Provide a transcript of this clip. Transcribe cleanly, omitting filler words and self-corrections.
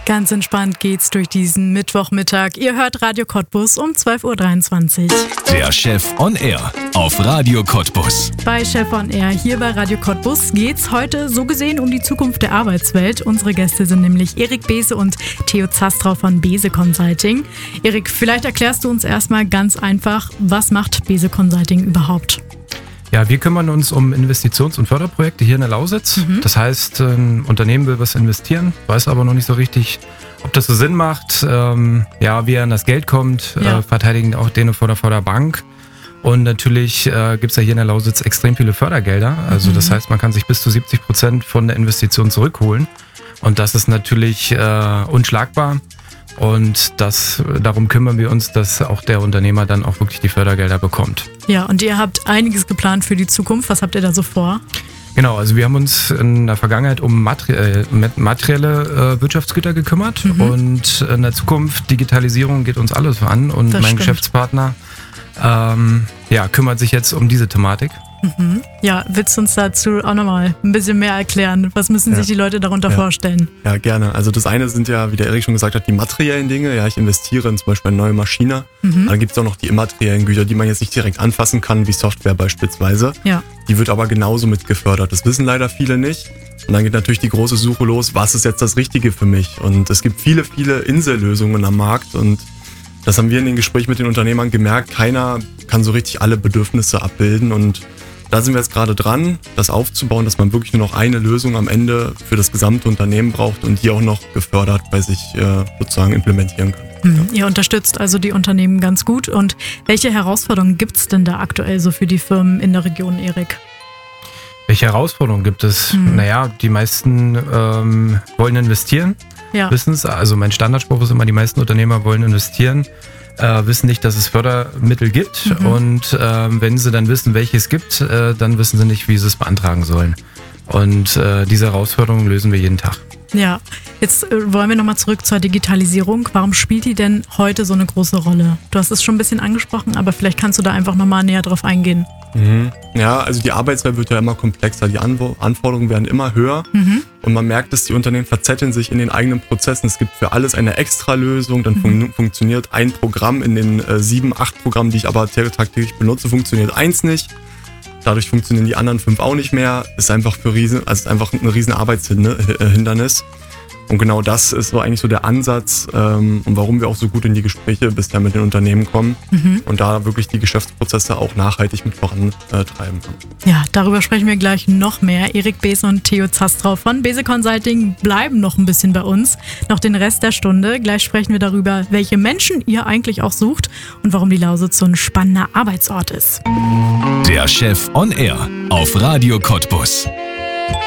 Ganz entspannt geht's durch diesen Mittwochmittag. Ihr hört Radio Cottbus um 12.23 Uhr. Der Chef on Air auf Radio Cottbus. Bei Chef on Air hier bei Radio Cottbus geht's heute so gesehen um die Zukunft der Arbeitswelt. Unsere Gäste sind nämlich Erik Bese und Theo Zastrow von Bese Consulting. Erik, vielleicht erklärst du uns erstmal ganz einfach, was macht Bese Consulting überhaupt? Ja, wir kümmern uns um Investitions- und Förderprojekte hier in der Lausitz. Das heißt, ein Unternehmen will was investieren, weiß aber noch nicht so richtig, ob das so Sinn macht. Wie an das Geld kommt, verteidigen auch den vor der Bank. Und natürlich gibt es ja hier in der Lausitz extrem viele Fördergelder. Also das heißt, man kann sich bis zu 70% von der Investition zurückholen. Und das ist natürlich unschlagbar. Und darum kümmern wir uns, dass auch der Unternehmer dann auch wirklich die Fördergelder bekommt. Ja, und ihr habt einiges geplant für die Zukunft. Was habt ihr da so vor? Genau, also wir haben uns in der Vergangenheit um materielle Wirtschaftsgüter gekümmert. Und in der Zukunft, Digitalisierung geht uns alles an. Und mein Geschäftspartner kümmert sich jetzt um diese Thematik. Ja, willst du uns dazu auch nochmal ein bisschen mehr erklären? Was müssen sich die Leute darunter vorstellen? Ja, gerne. Also das eine sind ja, wie der Erik schon gesagt hat, die materiellen Dinge. Ja, ich investiere in zum Beispiel eine neue Maschine. Dann gibt es auch noch die immateriellen Güter, die man jetzt nicht direkt anfassen kann, wie Software beispielsweise. Ja. Die wird aber genauso mit gefördert. Das wissen leider viele nicht. Und dann geht natürlich die große Suche los, was ist jetzt das Richtige für mich? Und es gibt viele, viele Insellösungen am Markt und das haben wir in den Gesprächen mit den Unternehmern gemerkt. Keiner kann so richtig alle Bedürfnisse abbilden und da sind wir jetzt gerade dran, das aufzubauen, dass man wirklich nur noch eine Lösung am Ende für das gesamte Unternehmen braucht und die auch noch gefördert bei sich sozusagen implementieren kann. Ihr unterstützt also die Unternehmen ganz gut. Und welche Herausforderungen gibt es denn da aktuell so für die Firmen in der Region, Erik? Welche Herausforderungen gibt es? Naja, die meisten wollen investieren, wissen es. Also mein Standardspruch ist immer, die meisten Unternehmer wollen investieren. Wissen nicht, dass es Fördermittel gibt und wenn sie dann wissen, welche es gibt, dann wissen sie nicht, wie sie es beantragen sollen. Und diese Herausforderungen lösen wir jeden Tag. Ja, jetzt wollen wir nochmal zurück zur Digitalisierung. Warum spielt die denn heute so eine große Rolle? Du hast es schon ein bisschen angesprochen, aber vielleicht kannst du da einfach nochmal näher drauf eingehen. Ja, also die Arbeitswelt wird ja immer komplexer, die Anforderungen werden immer höher und man merkt, dass die Unternehmen verzetteln sich in den eigenen Prozessen. Es gibt für alles eine Extralösung, dann funktioniert ein Programm in den 7, 8 Programmen, die ich aber tagtäglich benutze, funktioniert eins nicht. Dadurch funktionieren die anderen 5 auch nicht mehr. Ist einfach einfach ein riesen Arbeitshindernis. Und genau das ist so eigentlich so der Ansatz und warum wir auch so gut in die Gespräche bisher mit den Unternehmen kommen und da wirklich die Geschäftsprozesse auch nachhaltig mit vorantreiben. Ja, darüber sprechen wir gleich noch mehr. Erik Bese und Theo Zastrow von Bese Consulting bleiben noch ein bisschen bei uns, noch den Rest der Stunde. Gleich sprechen wir darüber, welche Menschen ihr eigentlich auch sucht und warum die Lausitz so ein spannender Arbeitsort ist. Der Chef on Air auf Radio Cottbus.